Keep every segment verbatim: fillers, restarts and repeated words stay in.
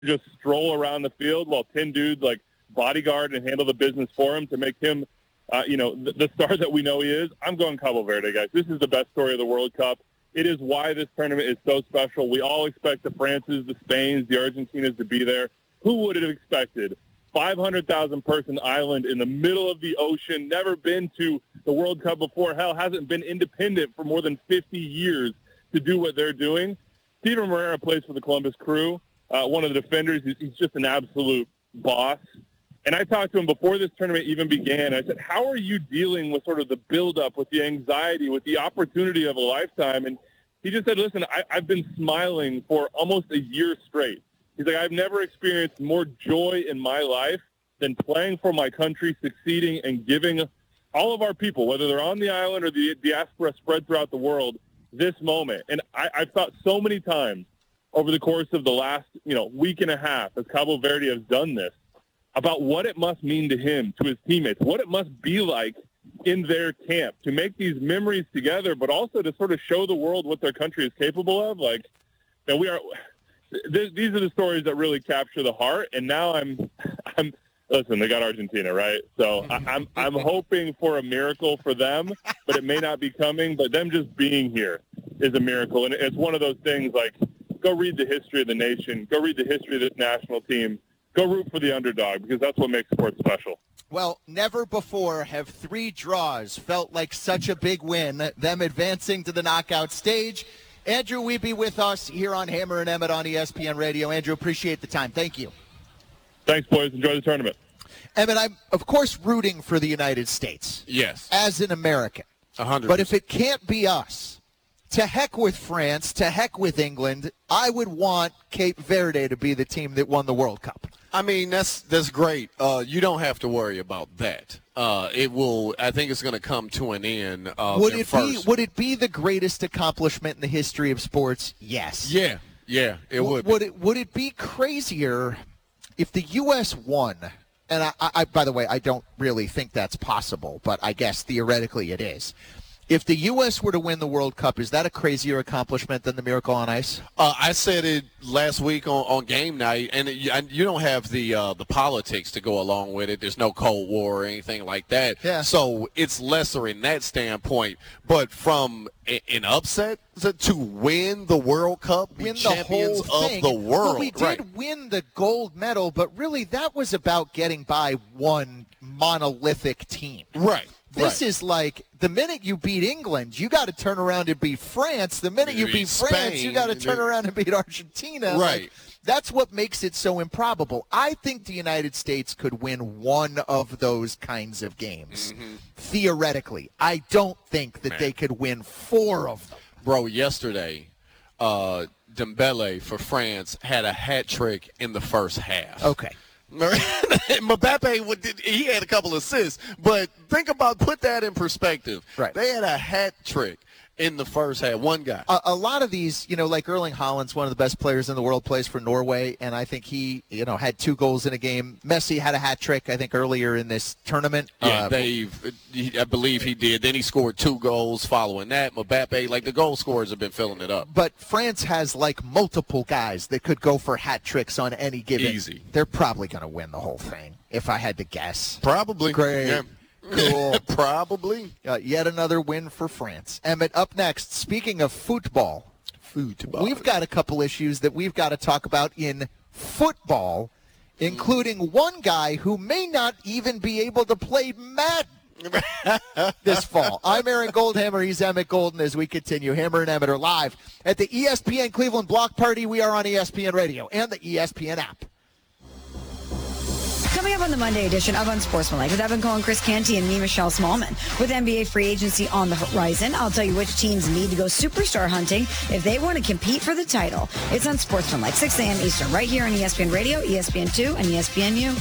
just stroll around the field while ten dudes like bodyguard and handle the business for him to make him, uh, you know, the, the star that we know he is. I'm going Cabo Verde, guys. This is the best story of the World Cup. It is why this tournament is so special. We all expect the Frances, the Spains, the Argentinas to be there. Who would have expected five hundred thousand person island in the middle of the ocean, never been to the World Cup before, hell, hasn't been independent for more than fifty years to do what they're doing? Steven Moreira plays for the Columbus Crew, uh, one of the defenders. He's, he's just an absolute boss. And I talked to him before this tournament even began. I said, how are you dealing with sort of the buildup, with the anxiety, with the opportunity of a lifetime? And he just said, listen, I, I've been smiling for almost a year straight. He's like, I've never experienced more joy in my life than playing for my country, succeeding, and giving all of our people, whether they're on the island or the diaspora spread throughout the world, this moment. And I, I've thought so many times over the course of the last, you know, week and a half as Cabo Verde has done this, about what it must mean to him, to his teammates, what it must be like in their camp to make these memories together, but also to sort of show the world what their country is capable of. Like, you know, we are, th- these are the stories that really capture the heart. And now I'm, I'm, listen, they got Argentina, right? So I, I'm, I'm hoping for a miracle for them, but it may not be coming, but them just being here is a miracle. And it's one of those things like, go read the history of the nation, go read the history of this national team. Go root for the underdog, because that's what makes sports special. Well, never before have three draws felt like such a big win, them advancing to the knockout stage. Andrew Wiebe with us here on Hammer and Emmett on E S P N Radio. Andrew, appreciate the time. Thank you. Thanks, boys. Enjoy the tournament. Emmett, I'm, of course, rooting for the United States. Yes. As an American. one hundred But percent. if it can't be us, to heck with France, to heck with England, I would want Cape Verde to be the team that won the World Cup. I mean, that's that's great. Uh, you don't have to worry about that. Uh, it will. I think it's going to come to an end. Uh, would it first. be? Would it be the greatest accomplishment in the history of sports? Yes. Yeah, yeah, it w- would. Would be. it? Would it be crazier if the U S won? And I, I, by the way, I don't really think that's possible, but I guess theoretically it is. If the U S were to win the World Cup, is that a crazier accomplishment than the Miracle on Ice? Uh, I said it last week on, on game night, and, it, and you don't have the uh, the politics to go along with it. There's no Cold War or anything like that. Yeah. So it's lesser in that standpoint. But from a, an upset to win the World Cup, be Win champions the whole of thing. the world. Well, we did right. win the gold medal, but really that was about getting by one monolithic team. Right. This right. is like the minute you beat England, you got to turn around and beat France. The minute you, You beat beat France, Spain, you got to and turn then- around and beat Argentina. Right. Like, that's what makes it so improbable. I think the United States could win one of those kinds of games. Mm-hmm. Theoretically. I don't think that Man. they could win four of them. Bro, yesterday, uh, Dembele for France had a hat trick in the first half. Okay. Mbappe, would- he had a couple assists, but think about, put that in perspective. Right. They had a hat trick in the first half, one guy. A, a lot of these, you know, like Erling Haaland's one of the best players in the world, plays for Norway, and I think he, you know, had two goals in a game. Messi had a hat trick, I think, earlier in this tournament. Yeah, Uh, Dave, he- I believe he did. Then he scored two goals following that. Mbappe, like the goal scorers have been filling it up. But France has, like, multiple guys that could go for hat tricks on any given. Easy. They're probably going to win the whole thing, if I had to guess. Probably. Great. Yeah. Cool. Probably. Uh, yet another win for France. Emmett, up next, speaking of football, Football. we've got a couple issues that we've got to talk about in football, including one guy who may not even be able to play Madden this fall. I'm Aaron Goldhammer. He's Emmett Golden as we continue. Hammer and Emmett are live at the E S P N Cleveland Block Party. We are on E S P N Radio and the E S P N app. Coming up on the Monday edition of Unsportsmanlike with Evan Cohen, Chris Canty, and me, Michelle Smallman. With N B A free agency on the horizon, I'll tell you which teams need to go superstar hunting if they want to compete for the title. It's Unsportsmanlike, six a.m. Eastern, right here on E S P N Radio, E S P N two, and E S P N U.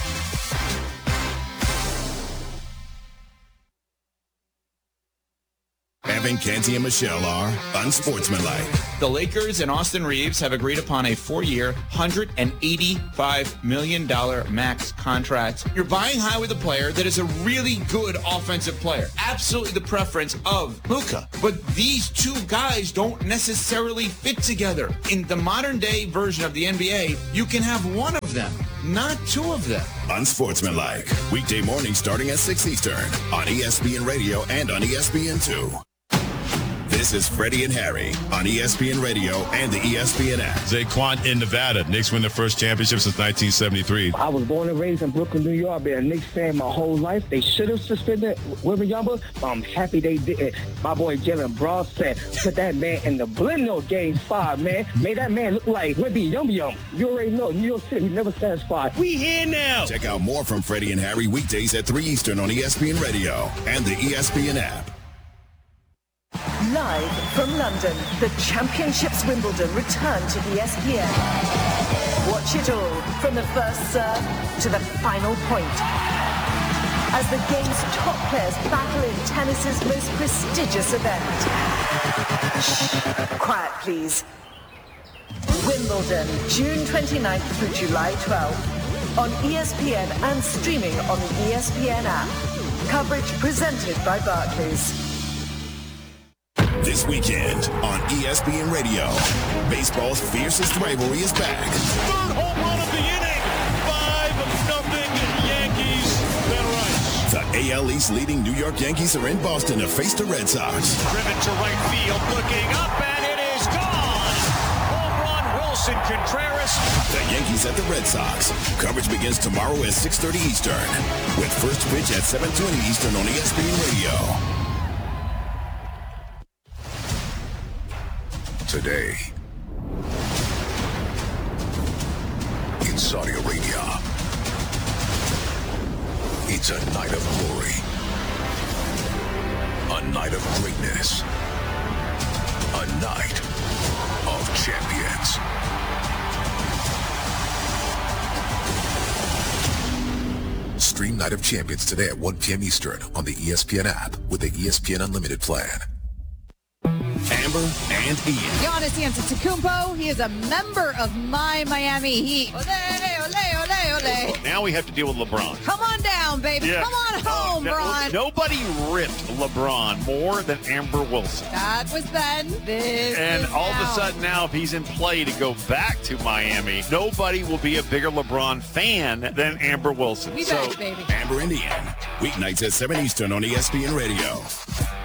N B Kevin, Canty, and Michelle are unsportsmanlike. The Lakers and Austin Reeves have agreed upon a four-year, one hundred eighty-five million dollars max contract. You're buying high with a player that is a really good offensive player. Absolutely the preference of Luka. But these two guys don't necessarily fit together. In the modern-day version of the N B A, you can have one of them, not two of them. Unsportsmanlike. Weekday morning starting at six Eastern on E S P N Radio and on E S P N two. This is Freddie and Harry on E S P N Radio and the E S P N app. Zaquan in Nevada. Knicks win their first championship since nineteen seventy-three. I was born and raised in Brooklyn, New York. I've been a Knicks fan my whole life. They should have suspended Wembanyama. I'm happy they didn't. My boy Jalen Brown said, put that man in the blender game five, man. Made that man look like Wemby Yum Yum. You already know, New York City never satisfied. We here now. Check out more from Freddie and Harry weekdays at three Eastern on E S P N Radio and the E S P N app. Live from London, the Championships Wimbledon return to E S P N. Watch it all from the first serve to the final point. As the game's top players battle in tennis's most prestigious event. Shh, quiet please. Wimbledon, June twenty-ninth through July twelfth. On E S P N and streaming on the E S P N app. Coverage presented by Barclays. This weekend on E S P N Radio, baseball's fiercest rivalry is back. Third home run of the inning. five nothing Yankees. Then right. The A L East leading New York Yankees are in Boston to face the Red Sox. Driven to right field, looking up, and it is gone. Home run, Wilson Contreras. The Yankees at the Red Sox. Coverage begins tomorrow at six thirty Eastern, with first pitch at seven twenty Eastern on E S P N Radio. Today, in Saudi Arabia, it's a night of glory, a night of greatness, a night of champions. Stream Night of Champions today at one p.m. Eastern on the E S P N app with the E S P N Unlimited plan. Amber and Ian. Giannis Antetokounmpo, he is a member of my Miami Heat. Ole, ole, ole, ole. Now we have to deal with LeBron. Come on down, baby. Yeah. Come on home, no, Bron. Nobody ripped LeBron more than Amber Wilson. That was then. This and is all now. of a sudden now, if he's in play to go back to Miami, nobody will be a bigger LeBron fan than Amber Wilson. We so, back, baby. Amber and Ian, weeknights at seven Eastern on E S P N Radio.